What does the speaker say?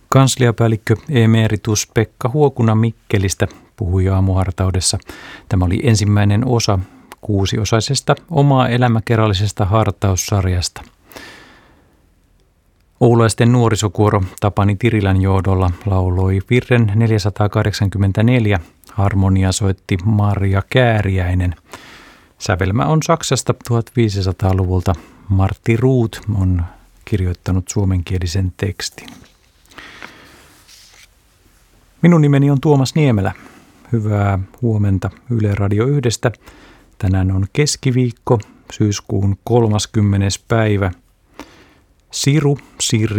Kansliapäällikkö emeritus Pekka Huokuna Mikkelistä puhui aamuhartaudessa. Tämä oli ensimmäinen osa 6-osaisesta omaa elämäkerrallisesta hartaussarjasta. Oulaisten nuorisokuoro Tapani Tirilän johdolla lauloi virren 484. Harmonia soitti Marja Kääriäinen. Sävelmä on Saksasta 1500-luvulta. Martti Ruut on kirjoittanut suomenkielisen tekstin. Minun nimeni on Tuomas Niemelä. Hyvää huomenta Yle Radio 1:stä. Tänään on keskiviikko, syyskuun 30. päivä. Siru, Sirja